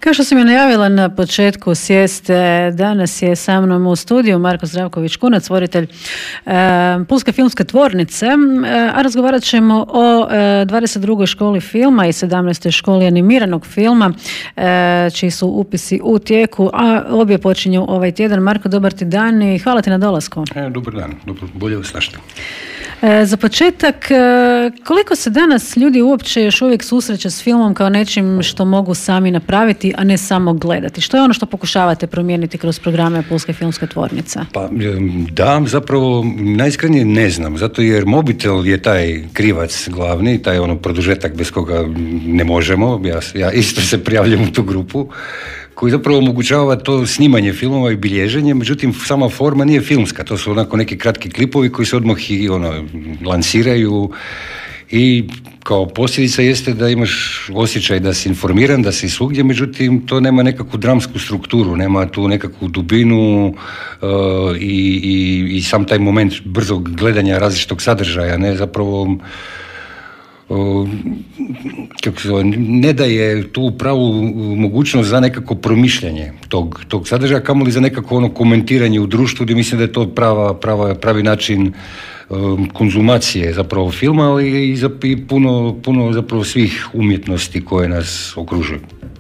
Kao što sam je najavila na početku sjeste, danas je sa mnom u studiju Marko Zdravković-Kunac, stvoritelj Pulske filmske tvornice, a razgovarat ćemo o 22. školi filma i 17. školi animiranog filma, čiji su upisi u tijeku, a obje počinju ovaj tjedan. Marko, dobar ti dan i hvala ti na dolasku. Dobar dan, bolje vas našli. Za početak, koliko se danas ljudi uopće još uvijek susreće s filmom kao nečim što mogu sami napraviti, a ne samo gledati? Što je ono što pokušavate promijeniti kroz programe Pulske filmske tvornice? Pa da, zapravo najiskrenije ne znam, zato jer mobitel je taj krivac glavni, taj produžetak bez koga ne možemo, ja isto se prijavljam u tu grupu, koji zapravo omogućava to snimanje filmova i bilježenje, međutim sama forma nije filmska, to su onako neki kratki klipovi koji se odmah i lansiraju i kao posljedica jeste da imaš osjećaj da si informiran, da si svugdje, međutim to nema nekakvu dramsku strukturu, nema tu nekakvu dubinu i sam taj moment brzog gledanja različitog sadržaja, ne zapravo ne daje tu pravu mogućnost za nekako promišljanje tog sadržaja, kamoli za nekako komentiranje u društvu, gdje mislim da je to pravi način konzumacije zapravo filma, ali i puno zapravo svih umjetnosti koje nas okružuju.